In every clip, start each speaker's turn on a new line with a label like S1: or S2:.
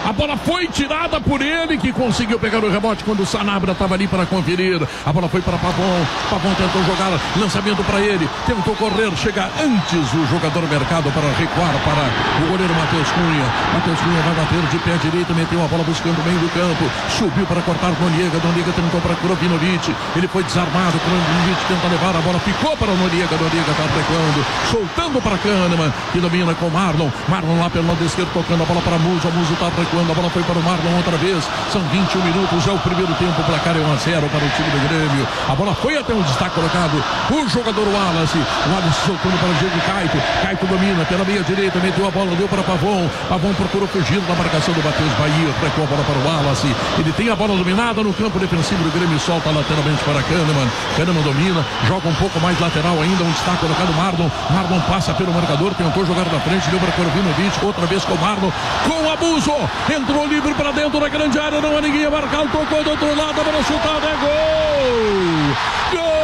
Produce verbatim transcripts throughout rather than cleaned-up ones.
S1: A bola foi tirada por ele, que conseguiu pegar o rebote quando o Sanabria estava ali para conferir. A bola foi para Pavon. Pavon tentou jogar, lançamento para ele. Tentou correr, chega antes o jogador Mercado para recuar para o goleiro Matheus Cunha. Matheus Cunha vai bater de pé direito, meteu a bola buscando o meio do campo. Subiu para cortar Noriega. Noriega tentou para Krovinovic. Ele foi desarmado. Krovinovic tenta levar a bola, ficou para o Noriega. Noriega está atacando, soltando para Kahneman, que domina com Marlon. Marlon lá pelo lado esquerdo, tocando a bola para Muso. A Muso está atacando, a bola foi para o Marlon outra vez. São vinte e um minutos, é o primeiro tempo. O placar é um a zero para o time do Grêmio. A bola foi até onde está colocado o jogador Wallace. O Wallace soltando para o Diego Caito. Caito domina pela meia direita, meteu a bola, deu para Pavon. Pavon procurou fugir da marcação do Matheus Bahia. Trecou a bola para o Wallace. Ele tem a bola dominada no campo defensivo do Grêmio. Solta lateralmente para Kahneman. Kahneman domina, joga um pouco mais lateral ainda, onde está colocado Marlon. Marlon passa pelo marcador, tentou jogar da frente, deu para Krovinovic, outra vez com o Marlon, com o abuso, entrou livre para dentro da grande área, não há ninguém a marcar, tocou do outro lado, a bola chutada, é gol! Gol!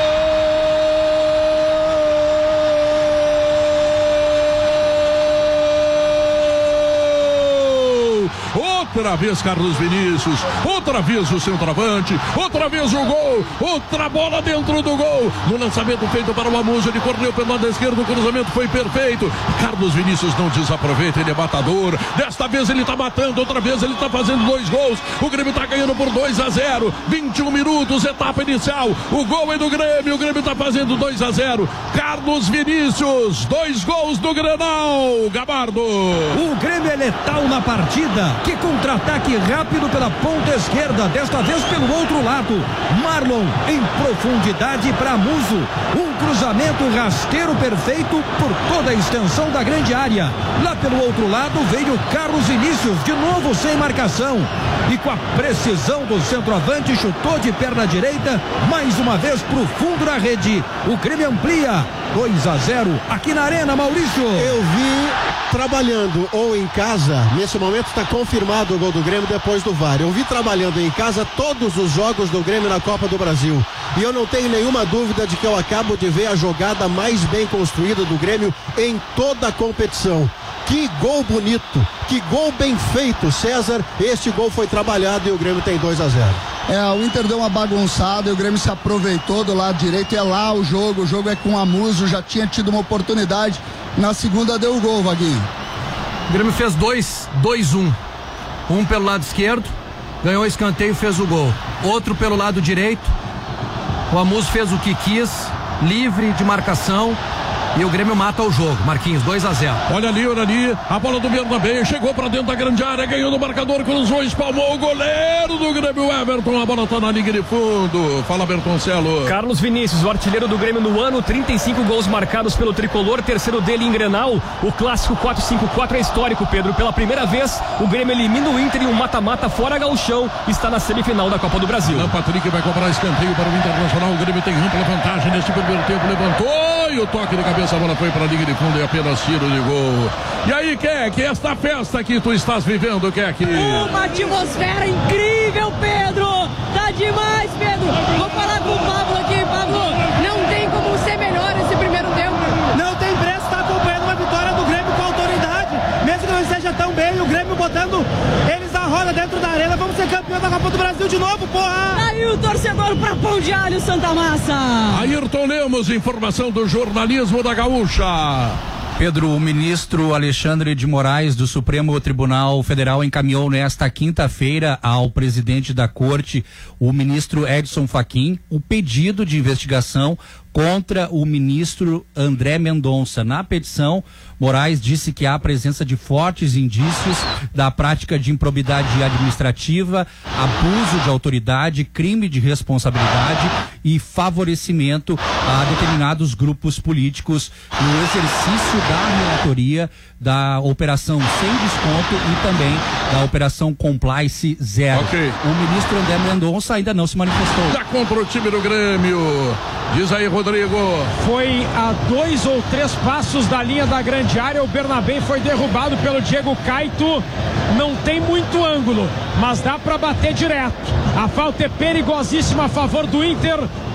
S1: Outra vez Carlos Vinícius, outra vez o centroavante, outra vez o gol, outra bola dentro do gol, no lançamento feito para o Amuso, ele correu pelo lado esquerdo, o cruzamento foi perfeito. Carlos Vinícius não desaproveita, ele é matador, desta vez ele está matando, outra vez ele está fazendo dois gols, o Grêmio está ganhando por dois a zero, vinte e um minutos, etapa inicial, o gol é do Grêmio, o Grêmio está fazendo dois a zero, Carlos Vinícius, dois gols do Grenal, Gabardo.
S2: O Grêmio é letal na partida, que contra-ataque rápido pela ponta esquerda, desta vez pelo outro lado. Marlon em profundidade para Muso. Um cruzamento rasteiro perfeito por toda a extensão da grande área. Lá pelo outro lado veio Carlos Vinícius, de novo sem marcação. E com a precisão do centroavante, chutou de perna direita, mais uma vez pro fundo da rede. O Grêmio amplia dois a zero aqui na Arena, Maurício.
S3: Eu vi trabalhando ou em casa, nesse momento está confirmado o gol do Grêmio depois do V A R. Eu vi trabalhando em casa todos os jogos do Grêmio na Copa do Brasil e eu não tenho nenhuma dúvida de que eu acabo de ver a jogada mais bem construída do Grêmio em toda a competição. Que gol bonito, que gol bem feito, César. Este gol foi trabalhado e o Grêmio tem dois a zero.
S4: É, o Inter deu uma bagunçada e o Grêmio se aproveitou do lado direito. É lá o jogo, o jogo é com o Amuso, já tinha tido uma oportunidade. Na segunda deu o gol, Vaguinho.
S5: O Grêmio fez dois, dois, um. Um pelo lado esquerdo, ganhou o escanteio e fez o gol. Outro pelo lado direito, o Amuso fez o que quis, livre de marcação. E o Grêmio mata o jogo. Marquinhos, dois a zero.
S1: Olha ali, olha ali. A bola do Bernabé chegou pra dentro da grande área, ganhou no marcador, cruzou, espalmou o goleiro do Grêmio, Everton. A bola tá na linha de fundo. Fala, Bertoncelo.
S6: Carlos Vinícius, o artilheiro do Grêmio no ano, trinta e cinco gols marcados pelo tricolor, terceiro dele em Grenal. O clássico quatro cinco quatro é histórico, Pedro. Pela primeira vez, o Grêmio elimina o Inter em um mata-mata fora gauchão. Está na semifinal da Copa do Brasil.
S1: O Patrick vai cobrar escanteio para o Internacional. O Grêmio tem ampla vantagem neste primeiro tempo. Levantou e o toque de cabeça. A bola foi para a linha de fundo e apenas tiro de gol. E aí, Keck, esta festa que tu estás vivendo, Keck?
S7: Uma atmosfera incrível, Pedro! Tá demais, Pedro! Vou falar com o Pablo aqui, Pablo. Não tem como ser melhor esse primeiro tempo.
S8: Não tem preço, tá acompanhando uma vitória do Grêmio com autoridade. Mesmo que não esteja tão bem, o Grêmio botando eles na roda dentro da arena. Vamos ser campeão da Copa do Brasil de novo, porra!
S7: Aí o torcedor pra Pão de Alho, Santa Massa.
S1: Ayrton Lemos, informação do jornalismo da Gaúcha.
S9: Pedro, o ministro Alexandre de Moraes do Supremo Tribunal Federal encaminhou nesta quinta-feira ao presidente da corte, o ministro Edson Fachin, o pedido de investigação contra o ministro André Mendonça. Na petição, Moraes disse que há a presença de fortes indícios da prática de improbidade administrativa, abuso de autoridade, crime de responsabilidade e favorecimento a determinados grupos políticos no exercício da relatoria da operação sem desconto e também da operação Compliance Zero.
S1: Okay.
S9: O ministro André Mendonça ainda não se manifestou.
S1: Já contra o time do Grêmio. Diz aí, Rodrigo.
S10: Foi a dois ou três passos da linha da grande área. O Bernabé foi derrubado pelo Diego Caito. Não tem muito ângulo, mas dá para bater direto. A falta é perigosíssima a favor do Inter.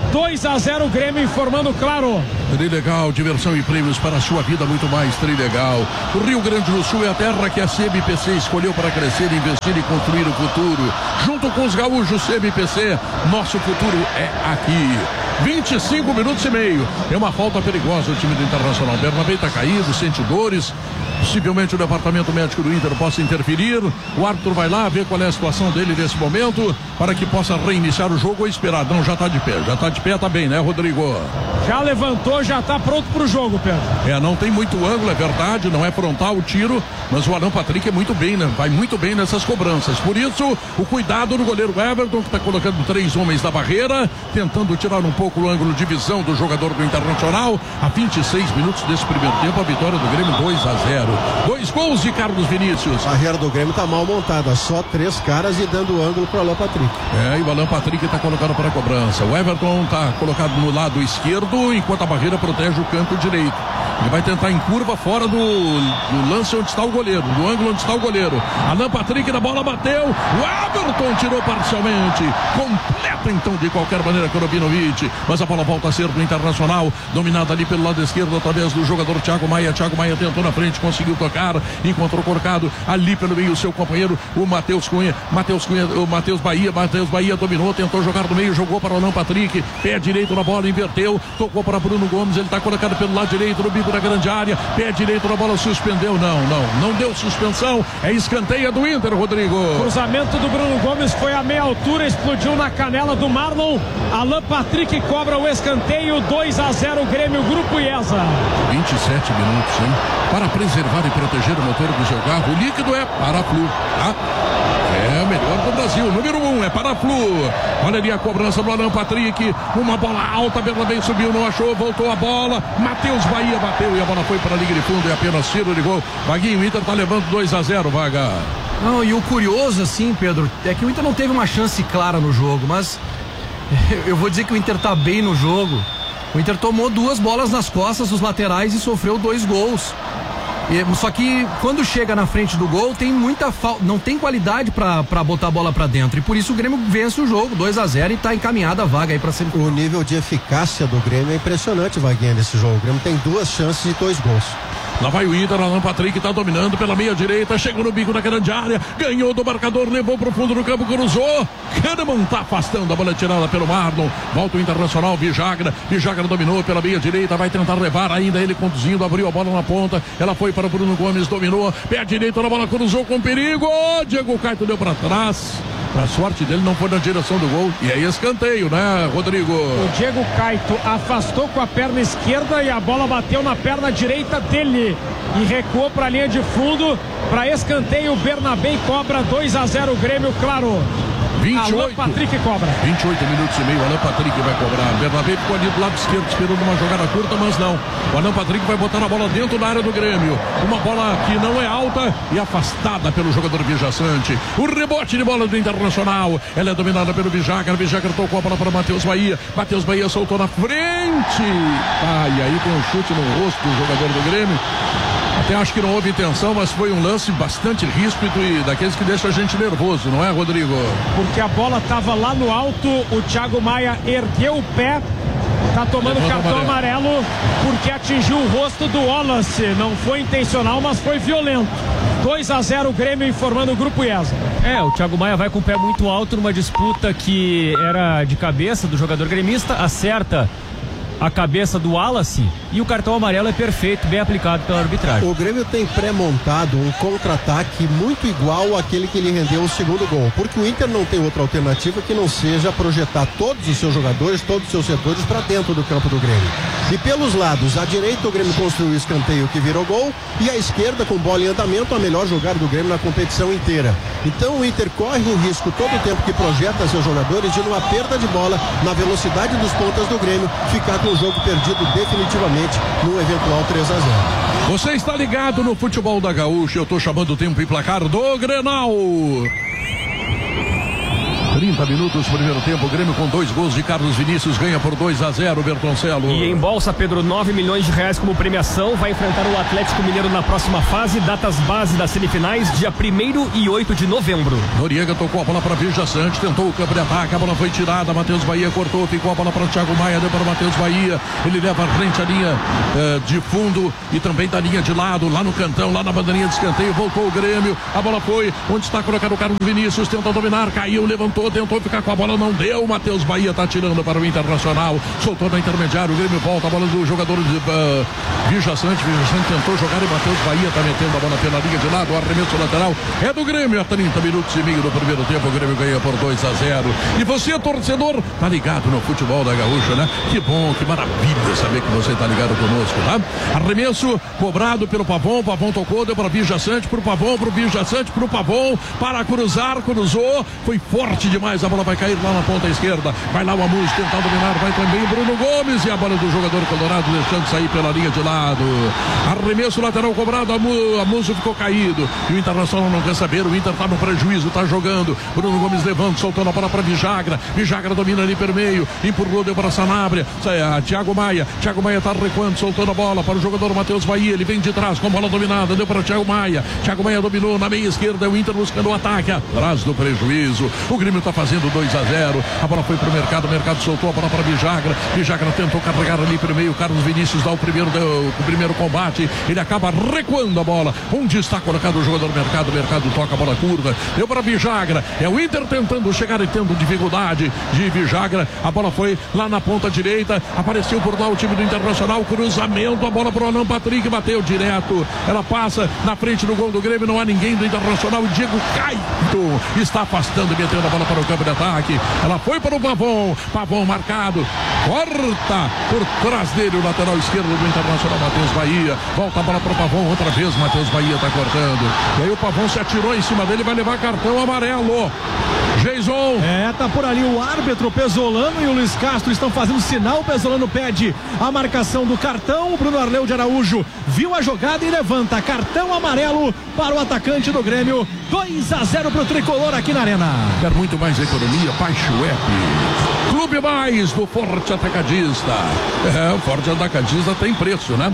S10: dois a zero Grêmio, informando Claro.
S1: Trilegal, diversão e prêmios para a sua vida, muito mais Trilegal. O Rio Grande do Sul é a terra que a C M P C escolheu para crescer, investir e construir o futuro. Junto com os gaúchos C M P C, nosso futuro é aqui. vinte e cinco minutos e meio. É uma falta perigosa o time do Internacional. Bernabé está caído, sente dores. Possivelmente o departamento médico do Inter possa interferir. O árbitro vai lá ver qual é a situação dele nesse momento para que possa reiniciar o jogo ou esperar. Não, já está de pé. Já está de pé, tá bem, né, Rodrigo?
S10: Já levantou, já está pronto para o jogo, Pedro.
S1: É, não tem muito ângulo, é verdade, não é frontal o tiro, mas o Alan Patrick é muito bem, né? Vai muito bem nessas cobranças. Por isso, o cuidado do goleiro Everton, que está colocando três homens da barreira, tentando tirar um pouco o ângulo de visão do jogador do Internacional. A vinte e seis minutos desse primeiro tempo, a vitória do Grêmio dois a zero. Dois gols de Carlos Vinícius.
S3: A barreira do Grêmio tá mal montada, só três caras e dando ângulo para o Alan Patrick.
S1: É, e o Alan Patrick está colocando para a cobrança. O Everton está colocado no lado esquerdo, enquanto a barreira protege o canto direito. Ele vai tentar em curva fora do, do lance onde está o goleiro, do ângulo onde está o goleiro. Alan Patrick na bola bateu. O Everton tirou parcialmente. Completa então de qualquer maneira Korobinovic. Mas a bola volta a ser do Internacional, dominada ali pelo lado esquerdo através do jogador Thiago Maia. Thiago Maia tentou na frente, conseguiu tocar, encontrou corcado ali pelo meio o seu companheiro, o Matheus Cunha. Matheus Cunha, o Matheus Bahia. Matheus Bahia dominou, tentou jogar no meio, jogou para o Alan Patrick. Pé direito na bola, inverteu, tocou para Bruno Gomes. Ele está colocado pelo lado direito no bico da grande área. Pé direito na bola, suspendeu. Não, não, não deu suspensão. É escanteio do Inter, Rodrigo.
S10: Cruzamento do Bruno Gomes foi a meia altura, explodiu na canela do Marlon. Alan Patrick cobra o escanteio. Dois a zero Grêmio, Grupo IESA.
S1: vinte e sete minutos, hein? Para preservar e proteger o motor do seu carro, o líquido é Paraflu, tá? É o melhor do Brasil. Número um é Paraflu. Olha ali a cobrança do Alan Patrick. Uma bola alta, Bernabé subiu, não achou, voltou a bola. Matheus Bahia bateu e a bola foi para a linha de fundo. E apenas tiro de gol. Vaguinho, o Inter tá levando dois a zero, Vaga.
S5: Não, e o curioso, assim, Pedro, é que o Inter não teve uma chance clara no jogo, mas eu vou dizer que o Inter tá bem no jogo. O Inter tomou duas bolas nas costas dos laterais e sofreu dois gols. E, só que quando chega na frente do gol tem muita falta, não tem qualidade pra, pra botar a bola pra dentro, e por isso o Grêmio vence o jogo dois a zero e tá encaminhada a vaga aí pra ser.
S3: O nível de eficácia do Grêmio é impressionante, Vaguinha, nesse jogo. O Grêmio tem duas chances e dois gols.
S1: Lá vai o Inter, Alan Patrick tá dominando pela meia direita, chegou no bico da grande área, ganhou do marcador, levou pro fundo do campo, cruzou. Kahneman tá afastando, a bola tirada pelo Marlon. Volta o Internacional, Vijagra. Vijagra dominou pela meia direita, vai tentar levar ainda ele conduzindo, abriu a bola na ponta. Ela foi para o Bruno Gomes, dominou, pé direito na bola, cruzou com perigo. Diego Caito deu para trás. A sorte dele não foi na direção do gol. E aí escanteio, né, Rodrigo?
S10: O Diego Caito afastou com a perna esquerda e a bola bateu na perna direita dele. E recuou para a linha de fundo. Para escanteio, Bernabé cobra dois a zero Grêmio, claro.
S1: vinte e oito.
S10: Alan Patrick cobra.
S1: vinte e oito minutos e meio, Alan Patrick vai cobrar. Bernabé ficou ali do lado esquerdo esperando uma jogada curta, mas não. O Alan Patrick vai botar a bola dentro da área do Grêmio. Uma bola que não é alta e afastada pelo jogador Vijaçante. O rebote de bola do Internacional. Ela é dominada pelo Vijagra. Vijagra tocou a bola para Matheus Bahia. Matheus Bahia soltou na frente. Ah, e aí tem um chute no rosto do jogador do Grêmio. Até acho que não houve intenção, mas foi um lance bastante ríspido e daqueles que deixa a gente nervoso, não é, Rodrigo?
S10: Porque a bola estava lá no alto, o Thiago Maia ergueu o pé, tá tomando Levando cartão amarelo. amarelo porque atingiu o rosto do Wallace. Não foi intencional, mas foi violento. dois a zero Grêmio, informando o Grupo IESA.
S6: É, o Thiago Maia vai com o pé muito alto numa disputa que era de cabeça do jogador gremista, acerta a cabeça do Wallace e o cartão amarelo é perfeito, bem aplicado pela arbitragem.
S3: O Grêmio tem pré-montado um contra-ataque muito igual àquele que lhe rendeu o segundo gol, porque o Inter não tem outra alternativa que não seja projetar todos os seus jogadores, todos os seus setores para dentro do campo do Grêmio. E pelos lados, à direita o Grêmio construiu o escanteio que virou gol, e à esquerda, com bola em andamento, a melhor jogada do Grêmio na competição inteira. Então o Inter corre o risco todo o tempo que projeta seus jogadores de, numa perda de bola, na velocidade dos pontas do Grêmio, ficar com o jogo perdido definitivamente no eventual três a zero.
S1: Você está ligado no futebol da Gaúcha. Eu estou chamando o tempo e placar do Grenal. trinta minutos, primeiro tempo, o Grêmio com dois gols de Carlos Vinícius, ganha por dois a zero, Bertoncelo.
S6: E em bolsa, Pedro, nove milhões de reais como premiação, vai enfrentar o Atlético Mineiro na próxima fase, datas base das semifinais, dia primeiro e oito de novembro.
S1: Noriega tocou a bola para Vija Sante, tentou o campo de ataque, a bola foi tirada, Matheus Bahia cortou, ficou a bola para Thiago Maia, deu para Matheus Bahia, ele leva à frente a linha eh, de fundo e também da linha de lado, lá no cantão, lá na bandeirinha de escanteio, voltou o Grêmio, a bola foi, onde está colocado o Carlos Vinícius, tenta dominar, caiu, levantou, tentou ficar com a bola, não deu, Matheus Bahia está tirando para o Internacional, soltou na intermediária, o Grêmio volta, a bola do jogador de uh, Vija Sante, Vija Sante tentou jogar e Matheus Bahia está metendo a bola pela linha de lado, o arremesso lateral é do Grêmio, a trinta minutos e meio do primeiro tempo, o Grêmio ganha por dois a zero, e você, torcedor, tá ligado no futebol da Gaúcha, né? Que bom, que maravilha saber que você tá ligado conosco, tá? Arremesso cobrado pelo Pavon, Pavon tocou, deu para Vija Sante, pro Pavon, pro Vija Sante, pro Pavon, para cruzar, cruzou, foi forte demais, a bola vai cair lá na ponta esquerda, vai lá o Amus tentar dominar, vai também Bruno Gomes, e a bola do jogador colorado deixando sair pela linha de lado, arremesso lateral cobrado, a Muso ficou caído, e o Internacional não quer saber, o Inter tá no prejuízo, tá jogando, Bruno Gomes levanta, soltando a bola para Vijagra, Vijagra domina ali pelo meio, empurrou, deu para Sanabria, a Thiago Maia, Thiago Maia tá recuando, soltando a bola para o jogador Matheus Bahia, ele vem de trás com a bola dominada, deu para Thiago Maia, Thiago Maia dominou na meia esquerda, o Inter buscando o ataque, atrás do prejuízo, o Grêmio tá fazendo dois a zero, a bola foi pro mercado, o mercado soltou a bola para Vijagra, Vijagra tentou carregar ali pelo meio, Carlos Vinícius dá o primeiro, o primeiro combate, ele acaba recuando a bola, onde está colocado o jogador mercado, o mercado toca a bola curva, deu para Vijagra, é o Inter tentando chegar e tendo dificuldade de Vijagra, a bola foi lá na ponta direita, apareceu por lá o time do Internacional, cruzamento, a bola pro Alan Patrick, bateu direto, ela passa na frente do gol do Grêmio, não há ninguém do Internacional, Diego Caito está afastando, metendo a bola para o campo de ataque, ela foi para o Pavon, Pavon marcado, corta por trás dele o lateral esquerdo do Internacional, Matheus Bahia, volta a bola para o Pavon, outra vez Matheus Bahia está cortando, e aí o Pavon se atirou em cima dele, vai levar cartão amarelo. Jason.
S2: É, tá por ali o árbitro Pesolano e o Luiz Castro estão fazendo sinal, o Pesolano pede a marcação do cartão, o Bruno Arleu de Araújo viu a jogada e levanta cartão amarelo para o atacante do Grêmio, dois a zero pro Tricolor aqui na Arena.
S1: Quer muito mais economia? Baixe o app Clube Mais do Forte Atacadista. É, o Forte Atacadista tem preço, né?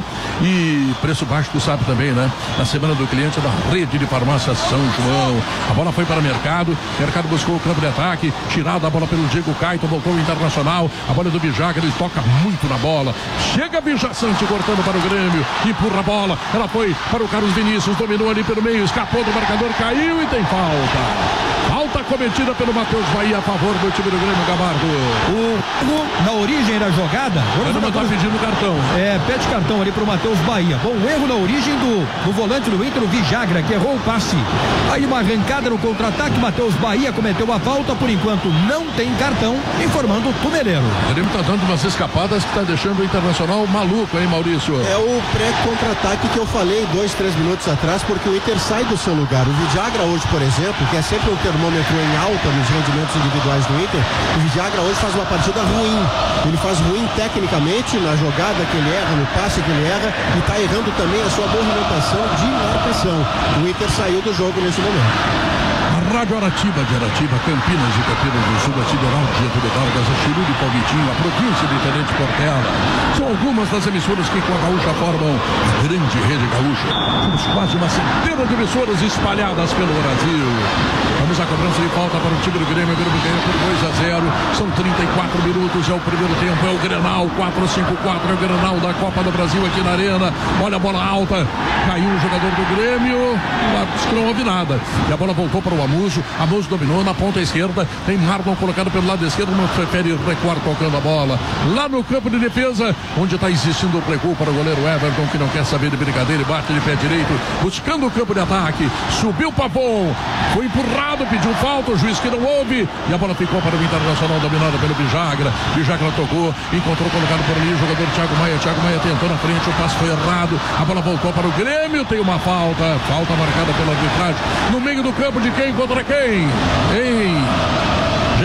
S1: E preço baixo, tu sabe também, né? Na semana do cliente da rede de farmácia São João. A bola foi para o mercado, mercado buscou o campo de ataque, tirada a bola pelo Diego Caito, voltou o Internacional, a bola do Bijaga, ele toca muito na bola, chega Bija Sante cortando para o Grêmio, empurra a bola, ela foi para o Carlos Vinícius, dominou ali pelo meio, escapou do marcador, caiu e tem falta. Falta cometida pelo Matheus Bahia a favor do time do Grêmio, Gabardo.
S2: O, o, na origem da jogada,
S1: o não está pedindo cartão.
S2: É, pede cartão ali pro Matheus Bahia. Bom, erro na origem do, do volante do Inter, o Vijagra, que errou o passe. Aí uma arrancada no contra-ataque, Matheus Bahia cometeu a falta, por enquanto não tem cartão, informando o Tuneleiro.
S1: O Grêmio está dando umas escapadas que está deixando o Internacional maluco, hein, Maurício?
S3: É o pré-contra-ataque que eu falei dois, três minutos atrás, porque o Inter sai do seu lugar. O Vijagra hoje, por exemplo, que é sempre um termômetro em alta nos rendimentos individuais do Inter, o Vijagra hoje faz uma partida ruim. Ele faz ruim tecnicamente na jogada que ele erra, no passe que ele erra, e está errando também a sua movimentação de marcação. O Inter saiu do jogo nesse momento.
S1: Rádio Aratiba de Aratiba, Campinas e Campinas do Sul, a Sideral de Getúlio Vargas, a Chiru de Palmitinho, a província de Tenente Portela. São algumas das emissoras que com a Gaúcha formam a grande rede gaúcha. Temos quase uma centena de emissoras espalhadas pelo Brasil. Vamos à cobrança de falta para o time do Grêmio. O Grêmio ganha por dois a zero. São trinta e quatro minutos, é o primeiro tempo, é o Grenal, quatro cinco quatro, é o Grenal da Copa do Brasil aqui na Arena. Olha a bola alta, caiu o jogador do Grêmio, que não houve nada. E a bola voltou para o Amuso, Amuso dominou na ponta esquerda, tem Marlon colocado pelo lado esquerdo, não prefere recuar tocando a bola. Lá no campo de defesa, onde está existindo o recuo para o goleiro Everton, que não quer saber de brincadeira, e bate de pé direito, buscando o campo de ataque, subiu o Pavon, foi empurrado, pediu falta, o juiz que não houve, e a bola ficou para o Internacional, dominada pelo Bijagra. Bijagra tocou, encontrou colocado por ali o jogador Thiago Maia, Thiago Maia tentou na frente, o passe foi errado, a bola voltou para o Grêmio, tem uma falta, falta marcada pela arbitragem, no meio do campo de quem contra quem? Ei!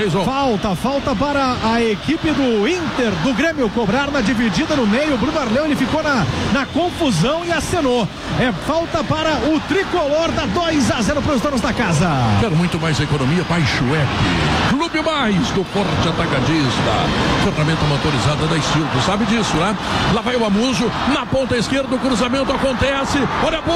S1: Neison.
S11: Falta, falta para a equipe do Inter, do Grêmio, cobrar na dividida no meio. O Bruno Arleu, ele ficou na, na confusão e acenou. É falta para o tricolor, dá dois a zero para os donos da casa.
S1: Quer muito mais economia? Baixe o app. Clube Mais do Forte Atacadista. Ferramenta motorizada da Estilo, sabe disso, né? Lá vai o Amuso, na ponta esquerda, o cruzamento acontece. Olha a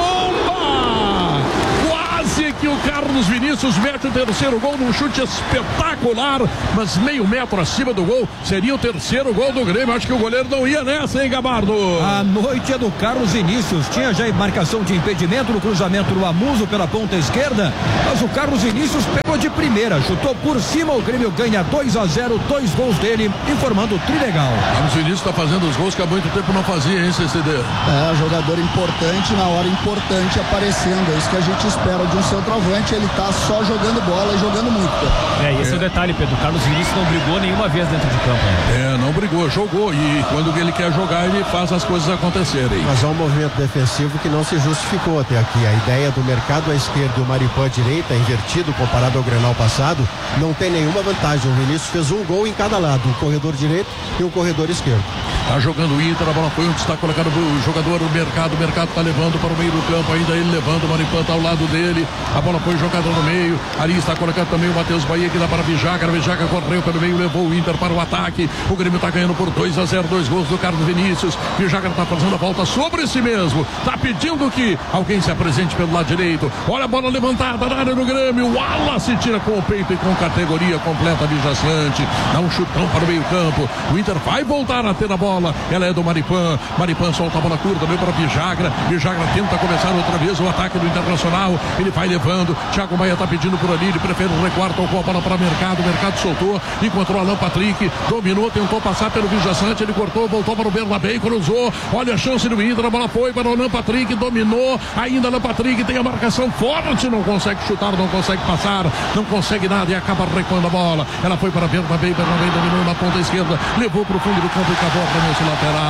S1: bomba! Quase que o Carlos Vinícius mete o terceiro gol num chute espetacular, mas meio metro acima do gol, seria o terceiro gol do Grêmio. Acho que o goleiro não ia nessa, hein, Gabardo?
S2: A noite é do Carlos Vinícius, tinha já marcação de impedimento no cruzamento do Amuso pela ponta esquerda, mas o Carlos Vinícius pegou de primeira, chutou por cima, o Grêmio ganha dois a zero, dois gols dele, informando o Trilegal.
S1: Carlos Vinícius está fazendo os gols que há muito tempo não fazia, hein, C C D?
S4: É, jogador importante na hora importante aparecendo, é isso que a gente espera de um centroavante, ele tá só jogando bola e jogando muito.
S6: É, e esse é. é o detalhe, Pedro, o Carlos Vinícius não brigou nenhuma vez dentro de campo.
S1: Né? É, não brigou, jogou, e quando ele quer jogar, ele faz as coisas acontecerem.
S3: Mas é um movimento defensivo que não se justificou até aqui. A ideia do mercado à esquerda e o Maripã à direita, invertido comparado ao Grenal passado, não tem nenhuma vantagem. O Vinícius fez um gol em cada lado, um corredor direito e um corredor esquerdo.
S1: Tá jogando o Inter, a bola foi onde está colocado o jogador, o mercado, o mercado tá levando para o meio do campo, ainda ele levando, o Maripã tá ao lado dele, a bola foi jogada no meio, ali está colocado também o Matheus Bahia, que dá para Vijaga, Vijaga correu pelo meio, levou o Inter para o ataque, o Grêmio tá ganhando por dois a zero, dois gols do Carlos Vinícius, Vijaga tá fazendo a volta sobre si mesmo, tá pedindo que alguém se apresente pelo lado direito, olha a bola levantada na área do Grêmio, o Wallace tira com o peito e com categoria completa, Vijaçante, dá um chutão para o meio campo, o Inter vai voltar a ter a bola, ela é do Maripã, Maripã solta a bola curta, veio para Vijagra, Vijagra tenta começar outra vez o ataque do Internacional, ele vai levando, Thiago Maia tá pedindo por ali, ele prefere recuar, tocou a bola para Mercado, Mercado soltou, encontrou Alan Patrick, dominou, tentou passar pelo Vijaçante, ele cortou, voltou para o Bernabé, cruzou, olha a chance do Inter, a bola foi para o Alan Patrick, dominou, ainda Alan Patrick tem a marcação forte, não consegue chutar, não consegue passar, não consegue nada e acaba recuando a bola, ela foi para Bernabé, Bernabé dominou na ponta esquerda, levou para o fundo do campo e acabou a arremesso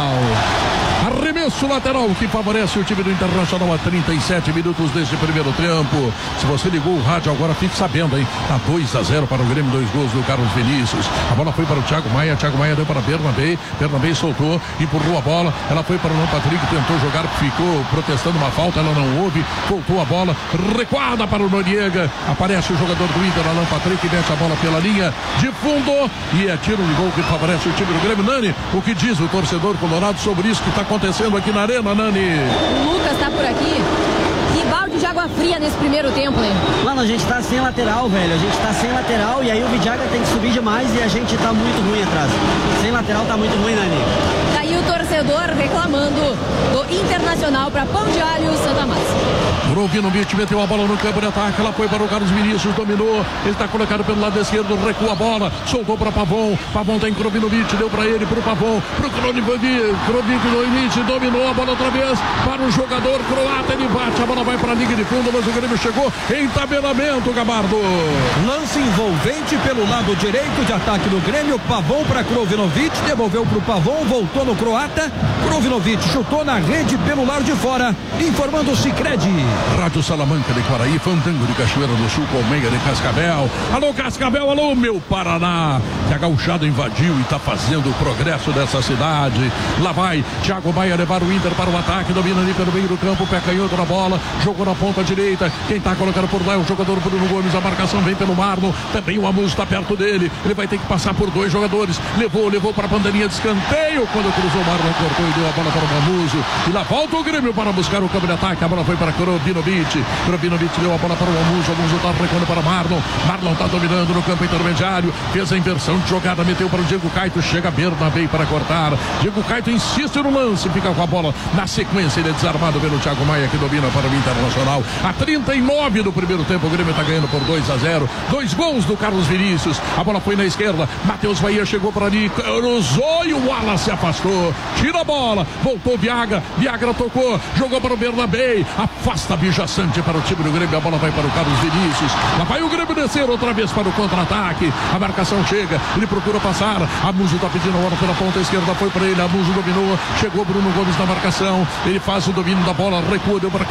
S1: lateral. Arremesso lateral que favorece o time do Internacional a trinta e sete minutos deste primeiro tempo. Se você ligou o rádio agora, fique sabendo, hein? Tá dois a zero para o Grêmio, dois gols do Carlos Vinícius. A bola foi para o Thiago Maia, Thiago Maia deu para Bernabé, Bernabé soltou, empurrou a bola, ela foi para o Alan Patrick, tentou jogar, ficou protestando uma falta, ela não houve, voltou a bola, recuada para o Noriega, aparece o jogador do Inter, Alan Patrick, mete a bola pela linha de fundo e é tiro de gol que favorece o time do Grêmio. Nani, o que diz o torcedor colorado sobre isso que está acontecendo aqui na arena, Nani?
S7: O Lucas tá por aqui. Que balde de água fria nesse primeiro tempo, hein?
S12: Mano, a gente tá sem lateral, velho. A gente tá sem lateral e aí o Vijaga tem que subir demais e a gente tá muito ruim atrás. Sem lateral tá muito ruim, Nani.
S7: Tá aí o torcedor reclamando do Internacional para Pão de Alho Santa Massa.
S1: Brovinovic meteu a bola no campo de ataque, ela foi para o Carlos Vinícius, dominou, ele está colocado pelo lado esquerdo, recua a bola, soltou para Pavon, Pavon tem Krovinovic, deu para ele, para o Pavon, para o Krovinovic, dominou a bola outra vez, para o jogador croata, ele bate, a bola vai para a linha de fundo, mas o Grêmio chegou em tabelamento, Gabardo.
S2: Lance envolvente pelo lado direito de ataque do Grêmio, Pavon para Krovinovic, devolveu para o Pavon, voltou no croata, Krovinovic chutou na rede pelo lado de fora, informando o Sicredi.
S1: Rádio Salamanca de Quaraí, Fandango de Cachoeira do Sul, Colmeia de Cascavel. Alô Cascavel, alô meu Paraná, que a gauchada invadiu e está fazendo o progresso dessa cidade. Lá vai Thiago Maia levar o Inter para o ataque, domina ali pelo meio do campo, pé canhoto na bola, jogou na ponta direita, quem está colocando por lá é o jogador Bruno Gomes, a marcação vem pelo Marlon, também o Amuso está perto dele, ele vai ter que passar por dois jogadores, levou, levou para a bandeirinha de escanteio, quando cruzou o Marlon, cortou e deu a bola para o Amuso, e lá volta o Grêmio para buscar o campo de ataque, a bola foi para Krovinovic, Krovinovic deu a bola para o Amuso, o Amuso está recuando para Marlon, Marlon está dominando no campo intermediário, fez a inversão de jogada, meteu para o Diego Caito, chega Bernabé para cortar, Diego Caito insiste no lance, fica com a bola na sequência, ele é desarmado pelo Thiago Maia, que domina para o Internacional, a trinta e nove do primeiro tempo, o Grêmio está ganhando por dois a zero, dois gols do Carlos Vinícius, a bola foi na esquerda, Matheus Bahia chegou por ali, cruzou e o Wallace se afastou, tira a bola, voltou Viagra, Viagra tocou, jogou para o Bernabé, afasta Vijaçante para o time do Grêmio, a bola vai para o Carlos Vinícius, lá vai o Grêmio descer outra vez para o contra-ataque, a marcação chega, ele procura passar, Amuso está pedindo a bola pela ponta esquerda, foi para ele, Amuso dominou, chegou Bruno Gomes na marcação, ele faz o domínio da bola, recua, deu para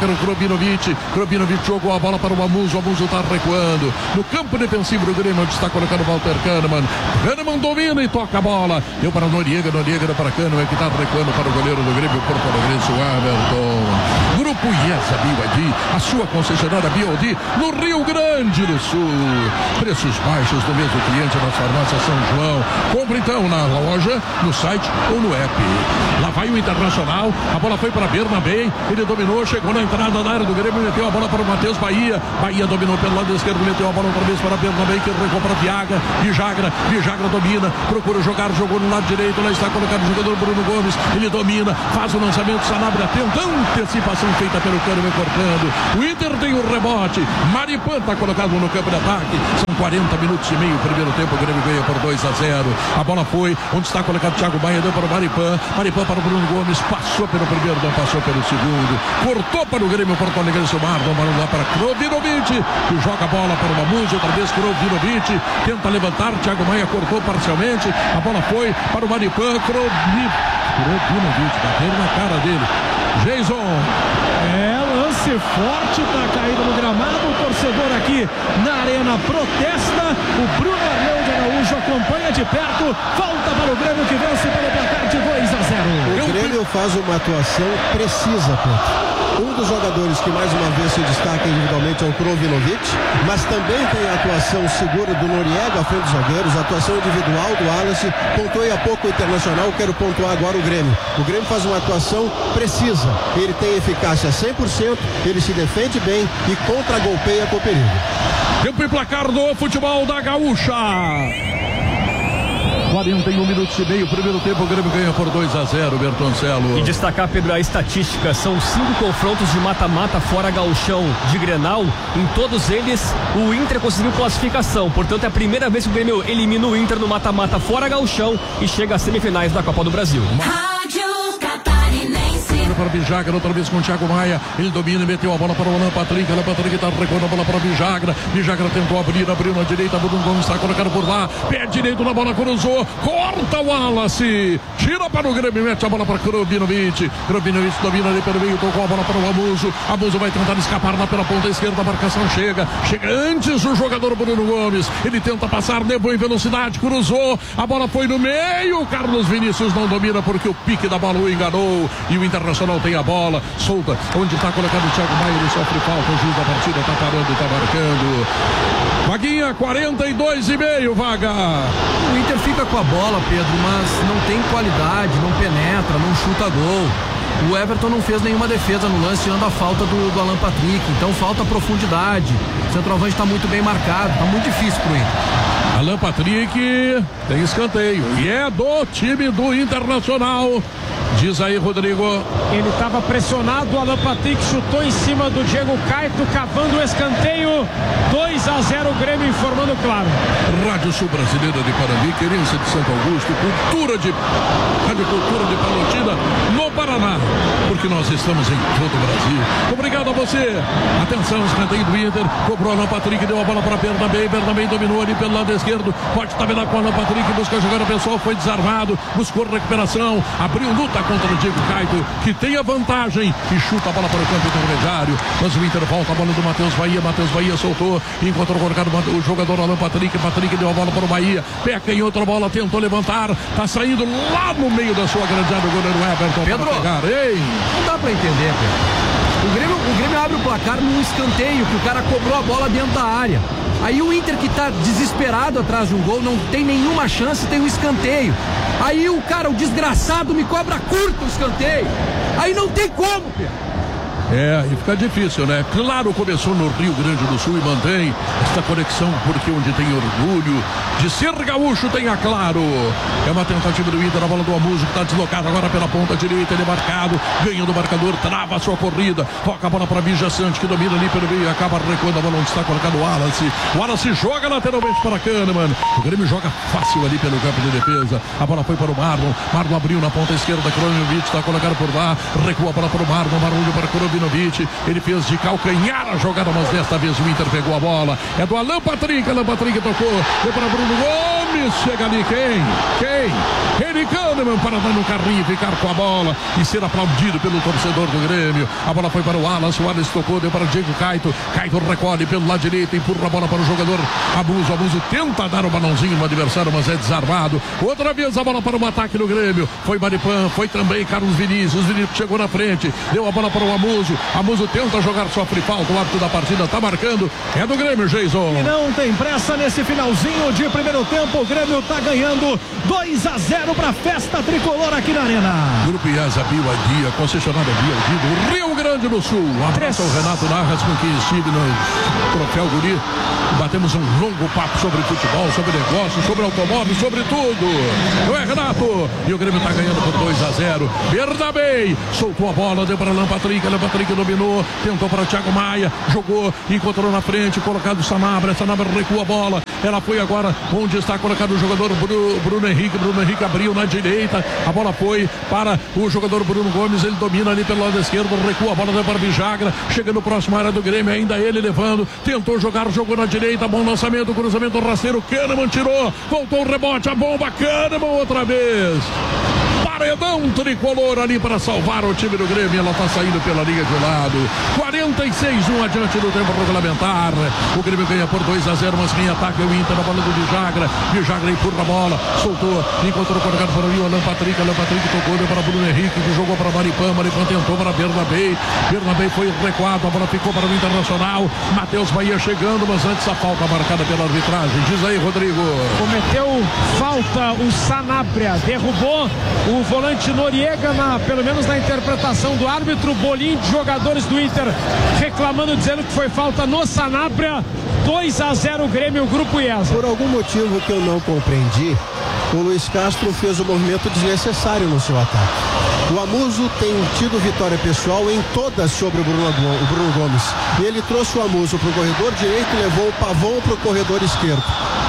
S1: Krobinovic. Krobinovic jogou a bola para o Amuso. O Amuso está recuando. No campo defensivo do Grêmio, onde está colocando o Walter Kahneman. Kahneman domina e toca a bola. Deu para Noriega. Noriega para Kahneman, que está recuando para o goleiro do Grêmio, Porto Alegrense, o Everton. Grupo IESA B Y D, a sua concessionária B Y D, no Rio Grande do Sul. Preços baixos do mesmo cliente nas farmácias São João. Compre então na loja, no site ou no app. Lá vai o Internacional, a bola foi para Bernabé, ele dominou, chegou na entrada da área do Grêmio, meteu a bola para o Matheus Bahia. Bahia dominou pelo lado esquerdo, meteu a bola outra vez para Bernabé, que recuou para Viagra. Vijagra, Vijagra domina, procura jogar, jogou no lado direito, lá está colocado o jogador Bruno Gomes, ele domina, faz o lançamento, Sanabria tenta, antecipação feita pelo Kahneman cortando. O Inter tem o rebote, Maripan está colocado no campo de ataque. São quarenta minutos e meio, primeiro tempo, o Grêmio ganha por dois a zero. A bola foi, onde está colocado o Thiago Maia, deu para o Maripan, Maripan para o Bruno Gomes, passou pelo primeiro, não passou pelo segundo, cortou para o Grêmio, Porto Alegrense, o Marlon, Marlon lá para Krobinovic, que joga a bola para o Mamuzi, outra vez Krobinovic, tenta levantar, Thiago Maia cortou parcialmente, a bola foi para o Maripan, Krobinovic, batendo na cara dele. Jason.
S11: É, lance forte para caída no gramado. O torcedor aqui na arena protesta. O Bruno Arleu de Araújo acompanha de perto. Falta para o Grêmio, que vence pelo placar de dois a zero.
S3: O Grêmio faz uma atuação precisa, Pedro. Um dos jogadores que mais uma vez se destaca individualmente é o Krobinovic, mas também tem a atuação segura do Noriega à frente dos zagueiros, a atuação individual do Wallace. Pontuei há pouco o Internacional, quero pontuar agora o Grêmio. O Grêmio faz uma atuação precisa, ele tem eficácia cem por cento, ele se defende bem e contra-golpeia com perigo.
S1: Tempo e placar do futebol da Gaúcha. quarenta e um minutos e meio, primeiro tempo, o Grêmio ganha por dois a zero, Bertoncelo.
S6: E destacar, Pedro, a estatística, são cinco confrontos de mata-mata fora gauchão de Grenal, em todos eles o Inter conseguiu classificação, portanto é a primeira vez que o Grêmio elimina o Inter no mata-mata fora gauchão e chega às semifinais da Copa do Brasil.
S1: Para Vijagra, outra vez com o Thiago Maia, ele domina e meteu a bola para o Alan Patrick, Alan Patrick está recuando a bola para Vijagra, Vijagra tentou abrir, abriu na direita, Bruno Gomes está colocado por lá, pé direito na bola, cruzou, corta o Wallace, tira para o Grêmio, mete a bola para Krobinovic, Krobinovic domina ali pelo meio, tocou a bola para o Amuso, Amuso vai tentar escapar lá pela ponta esquerda, a marcação chega, chega antes o jogador Bruno Gomes, ele tenta passar, levou em velocidade, cruzou, a bola foi no meio, Carlos Vinícius não domina porque o pique da bola o enganou, e o Internacional tem a bola, solta, onde está colocado o Thiago Maia, ele sofre falta, o juiz da partida está parando e está marcando. Vaguinha, quarenta e dois e meio, Vaga.
S5: O Inter fica com a bola, Pedro, mas não tem qualidade, não penetra, não chuta gol. O Everton não fez nenhuma defesa no lance, tirando a falta do, do Alan Patrick, então falta profundidade. O centroavante está muito bem marcado, está muito difícil pro Inter.
S1: Alan Patrick tem escanteio e é do time do Internacional. Diz aí, Rodrigo.
S10: Ele estava pressionado, o Alan Patrick chutou em cima do Diego Caito, cavando o escanteio. dois a zero, Grêmio informando claro.
S1: Rádio Sul Brasileira de Parambi, querência de Santo Augusto, cultura de Rádio Cultura de Palotina, no Paraná, porque nós estamos em todo o Brasil. Obrigado a você. Atenção, escanteio do Inter, cobrou Alan Patrick, deu a bola para Bernabé, Bernabé dominou ali pelo lado esquerdo, pode tabelar com Alan Patrick, busca jogar o pessoal, foi desarmado, buscou recuperação, abriu luta contra o Diego Caito, que tem a vantagem e chuta a bola para o campo intermediário, mas o Inter volta a bola do Matheus Bahia, Matheus Bahia soltou, encontrou colocado o jogador Alan Patrick, Patrick deu a bola para o Bahia, peca em outra bola, tentou levantar, tá saindo lá no meio da sua grande área, o goleiro Everton.
S5: Pedro, pegar. Ei. Não dá para entender, Pedro. O Grêmio, o Grêmio abre o placar num escanteio, que o cara cobrou a bola dentro da área. Aí o Inter, que tá desesperado atrás de um gol, não tem nenhuma chance, tem um escanteio. Aí o cara, o desgraçado, me cobra curto o escanteio. Aí não tem como, Pedro.
S1: É, e fica difícil, né? Claro, começou no Rio Grande do Sul e mantém esta conexão, porque onde tem orgulho de ser gaúcho tem a Claro. É uma tentativa do Inter, a bola do Amuso, que está deslocado agora pela ponta direita, ele é marcado, ganhando o marcador, trava a sua corrida, toca a bola para Bija Sante, que domina ali pelo meio, acaba recuando a bola onde está colocado o Wallace. O Wallace joga lateralmente para Kahneman. O Grêmio joga fácil ali pelo campo de defesa. A bola foi para o Marlon. Marlon abriu na ponta esquerda, Krobinovic está colocado por lá, recua a bola para o Marlon, Marlon para Krobinovic. Ele fez de calcanhar a jogada, mas desta vez o Inter pegou a bola. É do Alan Patrick, Alan Patrick tocou, foi para Bruno Gomes, chega ali quem? Quem? Henrique Kahneman para dar no carrinho, ficar com a bola e ser aplaudido pelo torcedor do Grêmio. A bola foi para o Wallace, o Wallace tocou, deu para o Diego Caito. Caito recolhe pelo lado direito, empurra a bola para o jogador Abuso. Abuso tenta dar o balãozinho no adversário, mas é desarmado. Outra vez a bola para o ataque do Grêmio. Foi Maripan, foi também Carlos Vinícius. Vinícius chegou na frente, deu a bola para o Amuso. Amuso tenta jogar, sofre falta. O árbitro da partida está marcando. É do Grêmio, Jason.
S11: E não tem pressa nesse finalzinho de primeiro tempo. O Grêmio está ganhando dois a zero para a festa tricolor aqui na Arena.
S1: Grupo IESA Bioadia, concessionária Bioadia do Rio Grande do Sul. Um abraço ao Renato Narras, com quem estive no Troféu Guri. Batemos um longo papo sobre futebol, sobre negócios, sobre automóveis, sobre tudo. Não é, Renato? E o Grêmio está ganhando por dois a zero. Bernabei soltou a bola, deu para Alan Patrick. Alan Patrick dominou, tentou para o Thiago Maia, jogou, encontrou na frente, colocado o Sanabria. Sanabria recua a bola. Ela foi agora onde está colocado o jogador Bruno, Bruno Henrique. Bruno Henrique abriu na direita. A bola foi para o jogador Bruno Gomes. Ele domina ali pelo lado esquerdo, recua a bola, deu para Vijagra. Chega no próximo área do Grêmio, ainda ele levando. Tentou jogar, jogou na direita. Bom lançamento, cruzamento rasteiro. Kahneman tirou, voltou o rebote, a bomba. Kahneman outra vez. Paredão tricolor ali para salvar o time do Grêmio. Ela está saindo pela linha de lado. quarenta e seis, um adiante do tempo regulamentar. O Grêmio ganha por dois a zero, mas quem ataca é o Inter. A bola do Vijagra. Vijagra empurra a bola, soltou, encontrou colocado por ali o Alan Patrick. Alan Patrick tocou, deu para Bruno Henrique, que jogou para Maripan. Maripan tentou para Bernabei. Bernabei foi recuado, a bola ficou para o Internacional. Matheus Bahia chegando, mas antes a falta marcada pela arbitragem. Diz aí, Rodrigo.
S10: Cometeu falta o Sanabria, derrubou o volante Noriega, na, pelo menos na interpretação do árbitro. Bolinho de jogadores do Inter reclamando, dizendo que foi falta no Sanabria. dois a zero Grêmio, Grupo IESA.
S3: Por algum motivo que eu não compreendi, o Luiz Castro fez um movimento desnecessário no seu ataque. O Amuso tem tido vitória pessoal em todas sobre o Bruno, o Bruno Gomes. E ele trouxe o Amuso para o corredor direito e levou o Pavon para o corredor esquerdo.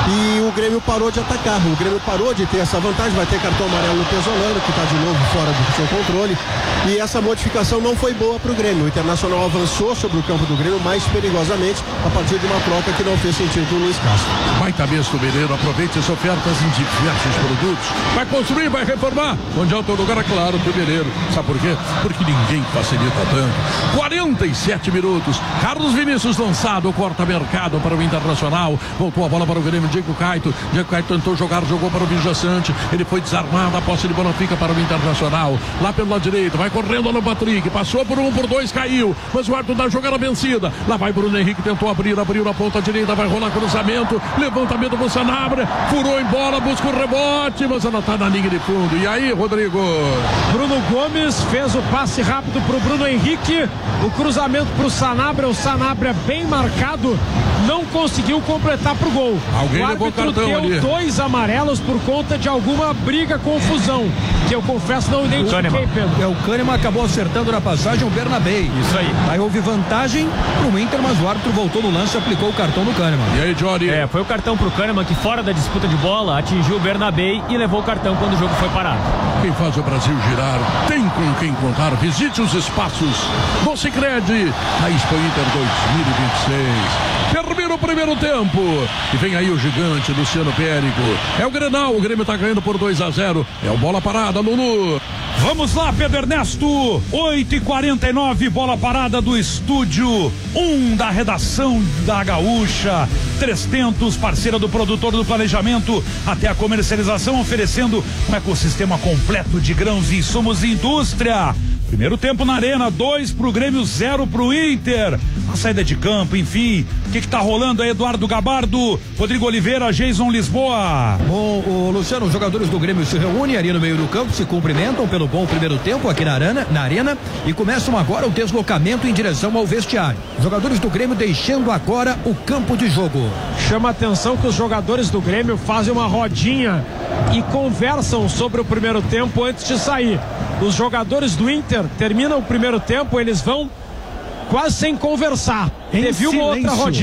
S3: E o Grêmio parou de atacar. O Grêmio parou de ter essa vantagem. Vai ter cartão amarelo no Pesolano, que está de novo fora do seu controle. E essa modificação não foi boa para o Grêmio. O Internacional avançou sobre o campo do Grêmio mais perigosamente a partir de uma troca que não fez sentido para o Luiz Castro.
S1: Vai cabeça do Mineiro, aproveite as ofertas em diversos produtos. Vai construir, vai reformar. Onde é o teu lugar, é claro, do Mineiro. Sabe por quê? Porque ninguém facilita tanto. quarenta e sete minutos. Carlos Vinícius lançado, corta mercado para o Internacional. Voltou a bola para o Grêmio, Diego Caito. Diego Caito tentou jogar, jogou para o Vijaçante. Ele foi desarmado, a posse de bola fica para o Internacional. Lá pelo lado direito, vai correndo no Patrick. Passou por um, por dois, caiu. Mas o árbitro da jogada vencida. Lá vai Bruno Henrique, tentou abrir, abriu na ponta direita, vai rolar cruzamento. Levantamento do Sanabria. Furou em bola, busca o rebote, mas ela está na linha de fundo. E aí, Rodrigo?
S10: Bruno Gomes fez o passe rápido para o Bruno Henrique. O cruzamento para o Sanabria. O Sanabria bem marcado. Não conseguiu completar para o gol.
S1: Alguém
S10: o
S1: levou
S10: árbitro
S1: cartão
S10: deu
S1: ali.
S10: Dois amarelos por conta de alguma briga, confusão, que eu confesso não identifiquei, Pedro.
S2: É, o Kahneman acabou acertando na passagem o Bernabei.
S6: Isso aí.
S2: Aí houve vantagem pro Inter, mas o árbitro voltou no lance e aplicou o cartão no Kahneman.
S1: E aí, Johnny?
S6: É, foi o cartão pro Kahneman, que fora da disputa de bola atingiu o Bernabei e levou o cartão quando o jogo foi parado.
S1: Quem faz o Brasil girar tem com quem contar. Visite os espaços do Sicredi na Expo Inter dois mil e vinte e seis. Termina o primeiro tempo e vem aí o gigante Luciano Périco. É o Grenal, o Grêmio tá ganhando por dois a zero. É o bola parada, Lulu.
S13: Vamos lá, Pedro Ernesto. oito e quarenta e nove, bola parada do estúdio um da redação da Gaúcha. Trezentos, parceira do produtor do planejamento até a comercialização, oferecendo um ecossistema completo de grãos e insumos e indústria. Primeiro tempo na Arena, dois pro Grêmio, zero pro Inter. A saída de campo, enfim. O que que tá rolando aí, Eduardo Gabardo, Rodrigo Oliveira, Jason Lisboa?
S2: Bom, o Luciano, os jogadores do Grêmio se reúnem ali no meio do campo, se cumprimentam pelo bom primeiro tempo aqui na arena, na arena e começam agora o deslocamento em direção ao vestiário. Os jogadores do Grêmio deixando agora o campo de jogo.
S10: Chama a atenção que os jogadores do Grêmio fazem uma rodinha e conversam sobre o primeiro tempo antes de sair. Os jogadores do Inter terminam o primeiro tempo, eles vão quase sem conversar.
S11: Em
S10: Teve uma outra
S11: silêncio.
S10: rodinha.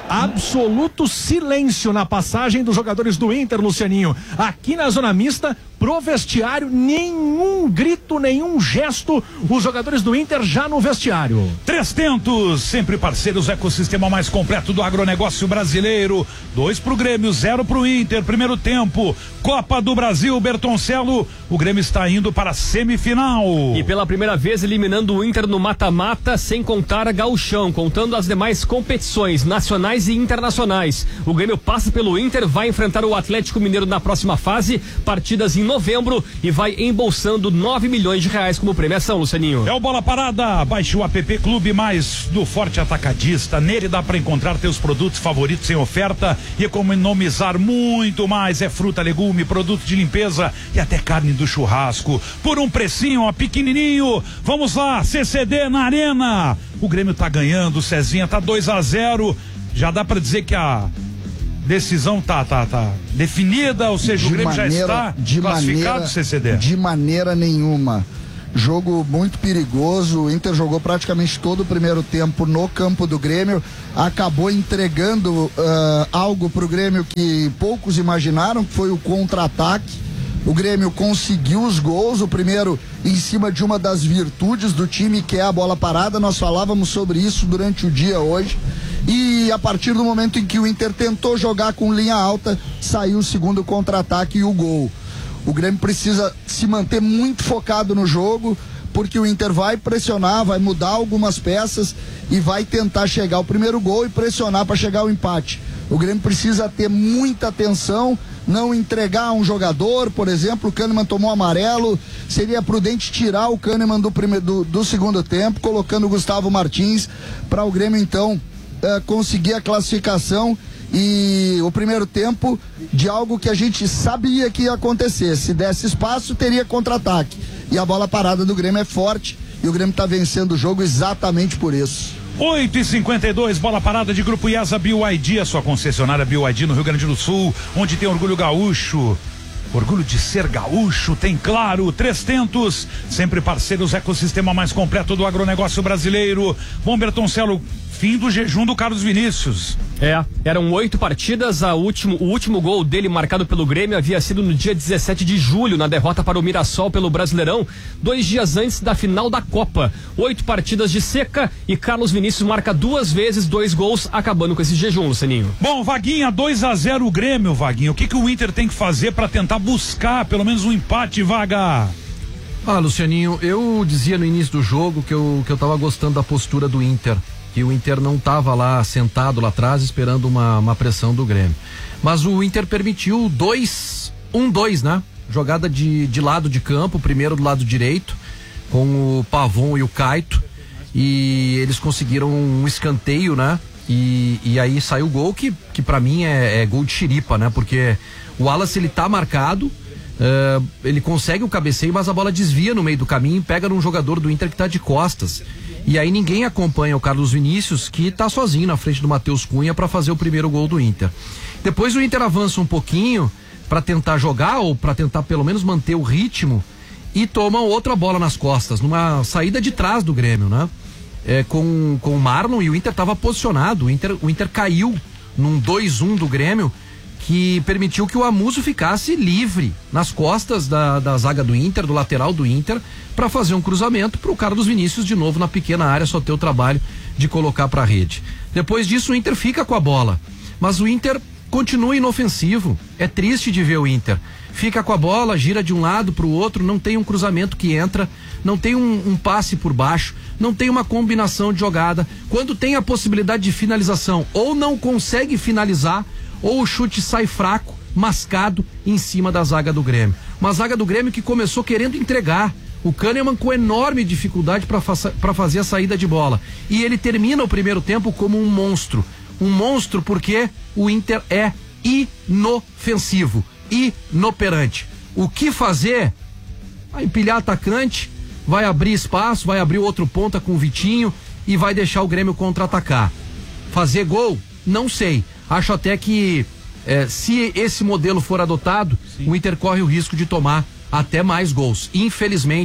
S11: absoluto silêncio na passagem dos jogadores do Inter, Lucianinho. Aqui na zona mista, pro vestiário, nenhum grito, nenhum gesto, os jogadores do Inter já no vestiário.
S13: Trezentos, sempre parceiros, ecossistema mais completo do agronegócio brasileiro. Dois pro Grêmio, zero pro Inter, primeiro tempo, Copa do Brasil, Bertoncello, o Grêmio está indo para a semifinal.
S6: E pela primeira vez eliminando o Inter no mata-mata, sem contar a Gauchão, contando as demais competições nacionais e internacionais. O Grêmio passa pelo Inter, vai enfrentar o Atlético Mineiro na próxima fase, partidas em novembro, e vai embolsando nove milhões de reais como premiação, Lucianinho.
S13: É o Bola Parada, baixe o app Clube Mais do Forte Atacadista, nele dá para encontrar teus produtos favoritos em oferta e economizar muito mais, é fruta, legume, produto de limpeza e até carne do churrasco, por um precinho, ó, pequenininho. Vamos lá, C C D na Arena, o Grêmio tá ganhando, Cezinha, tá dois a zero, já dá para dizer que a decisão tá, tá, tá definida, ou seja, de o Grêmio maneira, já está
S4: de
S13: classificado,
S4: maneira,
S13: C C D?
S4: De maneira nenhuma. Jogo muito perigoso, o Inter jogou praticamente todo o primeiro tempo no campo do Grêmio, acabou entregando uh, algo pro Grêmio que poucos imaginaram, que foi o contra-ataque. O Grêmio conseguiu os gols, o primeiro em cima de uma das virtudes do time, que é a bola parada. Nós falávamos sobre isso durante o dia hoje. E a partir do momento em que o Inter tentou jogar com linha alta, saiu o segundo contra-ataque e o gol. O Grêmio precisa se manter muito focado no jogo, porque o Inter vai pressionar, vai mudar algumas peças e vai tentar chegar ao primeiro gol e pressionar para chegar ao empate. O Grêmio precisa ter muita atenção, não entregar um jogador, por exemplo, o Kahneman tomou amarelo, seria prudente tirar o Kahneman do, primeiro, do, do segundo tempo, colocando o Gustavo Martins, para o Grêmio então uh, conseguir a classificação e o primeiro tempo de algo que a gente sabia que ia acontecer. Se desse espaço, teria contra-ataque. E a bola parada do Grêmio é forte e o Grêmio está vencendo o jogo exatamente por isso.
S13: oito e cinquenta e dois, bola parada de Grupo IESA B Y D, a sua concessionária B Y D no Rio Grande do Sul, onde tem orgulho gaúcho. Orgulho de ser gaúcho, tem claro, trezentos, sempre parceiros, ecossistema mais completo do agronegócio brasileiro. Bom, Bertoncello, fim do jejum do Carlos Vinícius.
S6: É, eram oito partidas, a último, o último gol dele marcado pelo Grêmio havia sido no dia dezessete de julho, na derrota para o Mirassol pelo Brasileirão, dois dias antes da final da Copa. Oito partidas de seca e Carlos Vinícius marca duas vezes dois gols, acabando com esse jejum, Lucianinho.
S13: Bom, Vaguinha, dois a zero o Grêmio, Vaguinha. O que que o Inter tem que fazer para tentar buscar pelo menos um empate, Vaga?
S5: Ah, Lucianinho, eu dizia no início do jogo que eu, que eu tava gostando da postura do Inter, que o Inter não estava lá sentado lá atrás esperando uma, uma pressão do Grêmio. Mas o Inter permitiu dois, um, dois, né? Jogada de, de lado de campo, primeiro do lado direito, com o Pavon e o Caito, e eles conseguiram um escanteio, né? E, e aí saiu o gol que, que para mim é, é gol de chiripa, né? Porque o Wallace, ele tá marcado, uh, ele consegue o cabeceio, mas a bola desvia no meio do caminho e pega num jogador do Inter que tá de costas. E aí ninguém acompanha o Carlos Vinícius, que tá sozinho na frente do Matheus Cunha para fazer o primeiro gol do Inter. Depois o Inter avança um pouquinho para tentar jogar, ou para tentar pelo menos manter o ritmo, e toma outra bola nas costas, numa saída de trás do Grêmio, né? É, com, com o Marlon, e o Inter estava posicionado, o Inter, o Inter caiu num dois a um do Grêmio, que permitiu que o Amuso ficasse livre nas costas da, da zaga do Inter, do lateral do Inter, para fazer um cruzamento para o Carlos Vinícius de novo na pequena área, só ter o trabalho de colocar para a rede. Depois disso o Inter fica com a bola, mas o Inter continua inofensivo. É triste de ver o Inter. Fica com a bola, gira de um lado para o outro, não tem um cruzamento que entra, não tem um, um passe por baixo, não tem uma combinação de jogada. Quando tem a possibilidade de finalização, ou não consegue finalizar, ou o chute sai fraco, mascado em cima da zaga do Grêmio. Uma zaga do Grêmio que começou querendo entregar. O Kahneman com enorme dificuldade para fa para fazer a saída de bola. E ele termina o primeiro tempo como um monstro. Um monstro porque o Inter é inofensivo, inoperante. O que fazer? Vai empilhar atacante, vai abrir espaço, vai abrir outro ponta com o Vitinho e vai deixar o Grêmio contra-atacar. Fazer gol? Não sei. Acho até que eh, se esse modelo for adotado, sim, o Inter corre o risco de tomar até mais gols. Infelizmente,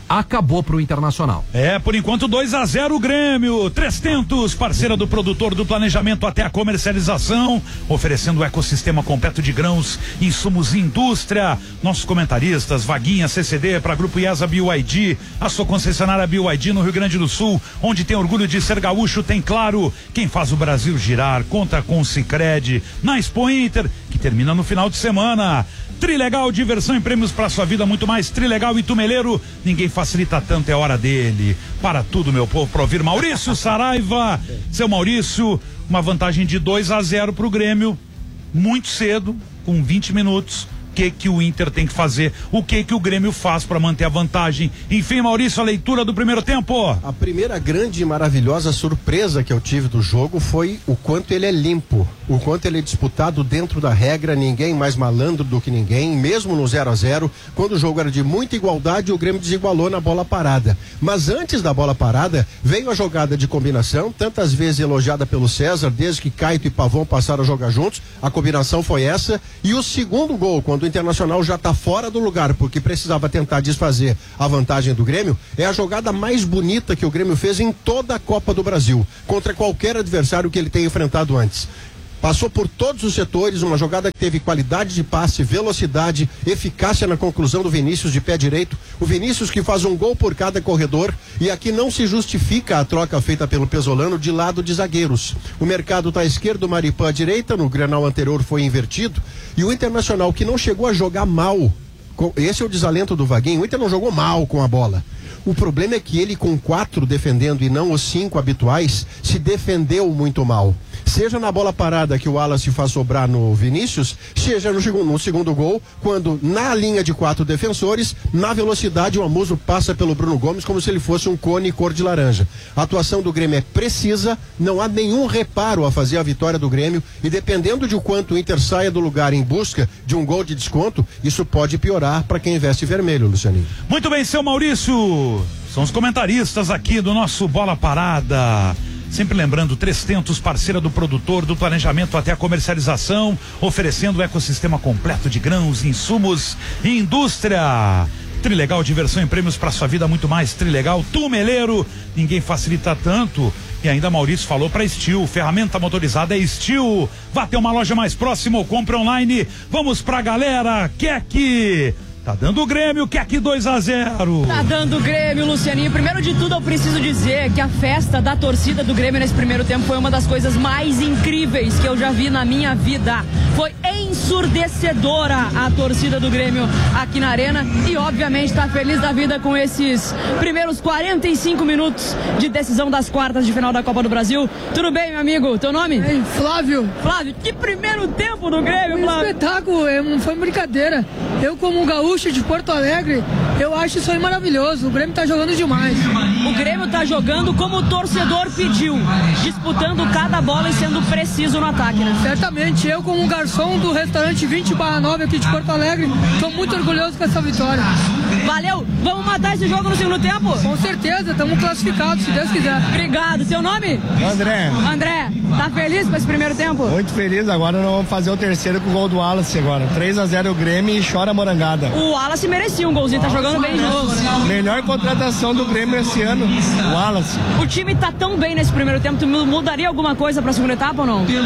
S5: acabou pro Internacional.
S13: É, por enquanto dois a zero o Grêmio. trezentos, parceira do produtor, do planejamento até a comercialização, oferecendo o ecossistema completo de grãos, insumos e indústria. Nossos comentaristas, Vaguinha, C C D, para Grupo IESA B Y D, a sua concessionária B Y D no Rio Grande do Sul, onde tem orgulho de ser gaúcho, tem claro, quem faz o Brasil girar, conta com o Sicredi, na Expo Inter, que termina no final de semana. Trilegal, diversão e prêmios para sua vida, muito mais. Trilegal e Tumeleiro, ninguém facilita tanto, é hora dele. Para tudo, meu povo, para ouvir Maurício Saraiva. Seu Maurício, uma vantagem de dois a zero pro Grêmio, muito cedo, com vinte minutos. O que que o Inter tem que fazer? O que que o Grêmio faz para manter a vantagem? Enfim, Maurício, a leitura do primeiro tempo.
S3: A primeira grande e maravilhosa surpresa que eu tive do jogo foi o quanto ele é limpo, o quanto ele é disputado dentro da regra, ninguém mais malandro do que ninguém, mesmo no zero a zero, quando o jogo era de muita igualdade, o Grêmio desigualou na bola parada. Mas antes da bola parada, veio a jogada de combinação, tantas vezes elogiada pelo César, desde que Caito e Pavão passaram a jogar juntos, a combinação foi essa, e o segundo gol, quando o Internacional já está fora do lugar, porque precisava tentar desfazer a vantagem do Grêmio, é a jogada mais bonita que o Grêmio fez em toda a Copa do Brasil, contra qualquer adversário que ele tenha enfrentado antes. Passou por todos os setores, uma jogada que teve qualidade de passe, velocidade, eficácia na conclusão do Vinícius de pé direito. O Vinícius que faz um gol por cada corredor, e aqui não se justifica a troca feita pelo Pesolano de lado de zagueiros. O Mercado está à esquerda, o Maripã à direita, no Grenal anterior foi invertido, e o Internacional que não chegou a jogar mal, esse é o desalento do Vaguinho, o Inter não jogou mal com a bola. O problema é que ele, com quatro defendendo e não os cinco habituais, se defendeu muito mal. Seja na bola parada que o Wallace faz sobrar no Vinícius, seja no segundo, no segundo gol, quando na linha de quatro defensores, na velocidade o Amuso passa pelo Bruno Gomes como se ele fosse um cone cor de laranja. A atuação do Grêmio é precisa, não há nenhum reparo a fazer a vitória do Grêmio, e dependendo de o quanto o Inter saia do lugar em busca de um gol de desconto, isso pode piorar para quem veste vermelho, Lucianinho.
S13: Muito bem, seu Maurício, são os comentaristas aqui do nosso Bola Parada. Sempre lembrando, trezentos, parceira do produtor, do planejamento até a comercialização, oferecendo o ecossistema completo de grãos, insumos e indústria. Trilegal, diversão e prêmios para sua vida, muito mais. Trilegal, Tumeleiro, ninguém facilita tanto. E ainda Maurício falou para Steel, ferramenta motorizada é Steel. Vá ter uma loja mais próxima ou compre online. Vamos pra galera, quer que... Tá dando o Grêmio, quer que dois a zero.
S7: Tá dando o Grêmio, Lucianinho. Primeiro de tudo, eu preciso dizer que a festa da torcida do Grêmio nesse primeiro tempo foi uma das coisas mais incríveis que eu já vi na minha vida. Foi ensurdecedora a torcida do Grêmio aqui na Arena, e obviamente tá feliz da vida com esses primeiros quarenta e cinco minutos de decisão das quartas de final da Copa do Brasil. Tudo bem, meu amigo? Teu nome?
S14: Ei, Flávio.
S7: Flávio, que primeiro tempo do Grêmio, Flávio.
S14: Um espetáculo, não foi brincadeira. Eu, como um gaúcho de Porto Alegre, eu acho isso aí maravilhoso. O Grêmio tá jogando demais.
S7: O Grêmio tá jogando como o torcedor pediu, disputando cada bola e sendo preciso no ataque, né?
S14: Certamente, eu como um garçom do restaurante vinte barra nove aqui de Porto Alegre, tô muito orgulhoso com essa vitória.
S7: Valeu, vamos matar esse jogo no segundo tempo?
S14: Com certeza, estamos classificados, se Deus quiser.
S7: Obrigado, seu nome?
S15: André.
S7: André, tá feliz com esse primeiro tempo?
S15: Muito feliz, agora nós vamos fazer o terceiro com o gol do Wallace agora. três a zero o Grêmio e chora a morangada.
S7: O Wallace merecia um golzinho, tá jogando bem de novo, né?
S15: Melhor contratação do Grêmio esse ano, o Wallace.
S7: O time tá tão bem nesse primeiro tempo, tu mudaria alguma coisa pra segunda etapa ou não?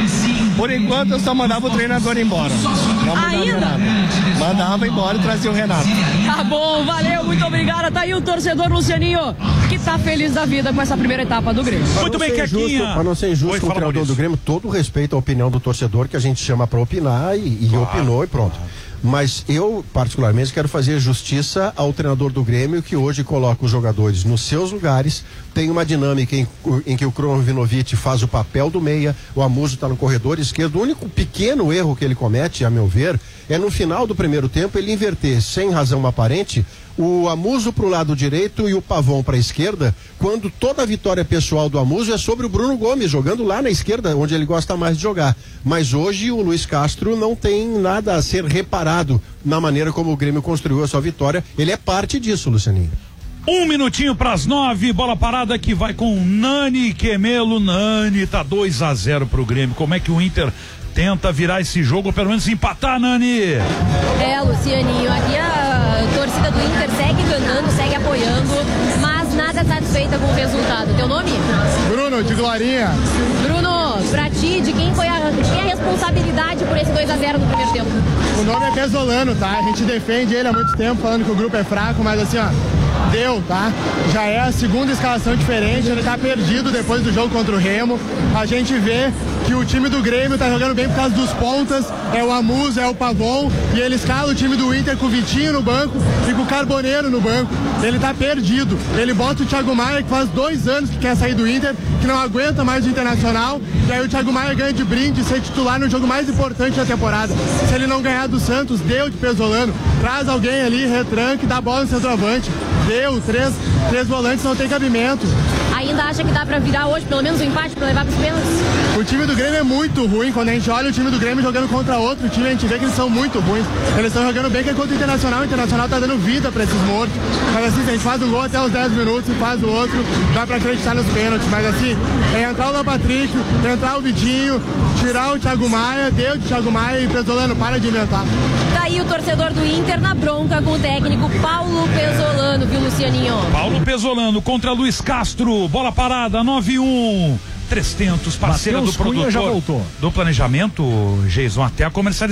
S15: Por enquanto eu só mandava o treinador embora. Não
S7: Ainda?
S15: Mandava embora e trazia o Renato.
S7: Tá bom, valeu, muito obrigada. Tá aí o torcedor Lucianinho, que tá feliz da vida com essa primeira etapa do Grêmio.
S3: Muito bem, Quequinha. Para não ser injusto com o treinador do Grêmio, todo respeito à opinião do torcedor, que a gente chama para opinar, e, e claro, opinou e pronto. Mas eu, particularmente, quero fazer justiça ao treinador do Grêmio, que hoje coloca os jogadores nos seus lugares, tem uma dinâmica em, em que o Krovinovic faz o papel do meia, o Amuso está no corredor esquerdo. O único pequeno erro que ele comete, a meu ver, é no final do primeiro tempo ele inverter, sem razão aparente, o Amuso para o lado direito e o Pavão para a esquerda, quando toda a vitória pessoal do Amuso é sobre o Bruno Gomes, jogando lá na esquerda, onde ele gosta mais de jogar. Mas hoje o Luiz Castro não tem nada a ser reparado na maneira como o Grêmio construiu a sua vitória. Ele é parte disso, Lucianinho.
S13: Um minutinho para as nove, bola parada que vai com Nani Quemelo. Nani, tá dois a zero pro Grêmio. Como é que o Inter tenta virar esse jogo, ou pelo menos empatar, Nani?
S16: É, Lucianinho, aqui a torcida torcida do Inter segue cantando, segue apoiando, mas nada satisfeita com o resultado. Teu nome?
S15: Bruno, de Glorinha.
S16: Bruno, pra ti, de quem foi a, de quem é a responsabilidade por esse dois a zero no primeiro tempo?
S15: O nome é Pesolano, tá? A gente defende ele há muito tempo, falando que o grupo é fraco, mas assim, ó, deu, tá? Já é a segunda escalação diferente, ele tá perdido depois do jogo contra o Remo. A gente vê que o time do Grêmio tá jogando bem por causa dos pontas, é o Amuso, é o Pavon, e ele escala o time do Inter com o Vitinho no banco e com o Carboneiro no banco. Ele tá perdido. Ele bota o Thiago Maia, que faz dois anos que quer sair do Inter, que não aguenta mais o Internacional, e aí o Thiago Maia ganha de brinde ser titular no jogo mais importante da temporada. Se ele não ganhar do Santos, deu de Pesolano. Traz alguém ali, retranque, dá bola no centroavante. Deu, três, três volantes não tem cabimento.
S16: Ainda acha que dá pra virar hoje, pelo menos um empate pra levar pros pênaltis?
S15: O time do Grêmio é muito ruim. Quando a gente olha o time do Grêmio jogando contra outro time, a gente vê que eles são muito ruins. Eles estão jogando bem que é contra o Internacional. O Internacional tá dando vida pra esses mortos. Mas assim, se a gente faz um gol até os dez minutos e faz o outro, dá pra acreditar nos pênaltis. Mas assim, é entrar o Léo Patrick, entrar o Vitinho, tirar o Thiago Maia, deu de Thiago Maia e Pesolano, para de inventar.
S16: Tá aí o torcedor do Inter na bronca com o técnico Paulo Pesolano, viu, Lucianinho?
S13: Paulo Pesolano contra Luiz Castro, bola parada, nove um. Trezentos, parceira
S11: Mateus
S13: do produtor
S11: Cunha já voltou.
S13: do planejamento, Geison, até a comercialização.